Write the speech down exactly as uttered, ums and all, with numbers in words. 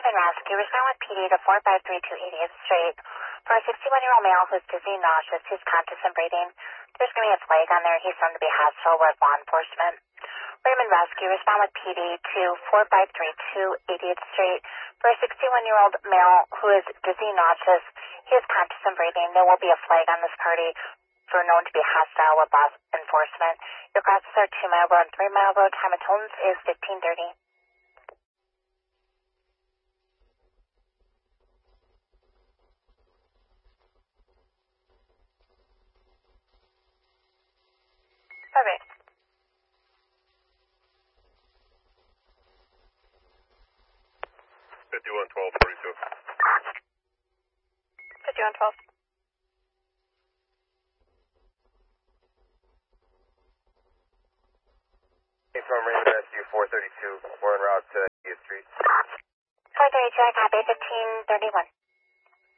Raymond Rescue, respond with P D to four five three two eightieth Street. For a sixty-one-year-old male who's dizzy, nauseous, who's conscious and breathing, there's going to be a flag on there. He's known to be hostile with law enforcement. Raymond Rescue, respond with P D to four five three two eightieth Street. For a sixty-one-year-old male who is dizzy, nauseous, he is conscious and breathing, there will be a flag on this party for known to be hostile with law enforcement. Your crosses are two Mile Road and three Mile Road. Time of tolls is fifteen thirty. Perfect. fifty-one twelve forty-two. fifty-one twelve. From Raymond Rescue four thirty-two, we're en route to eightieth Street. four thirty-two, I copy, fifteen thirty-one.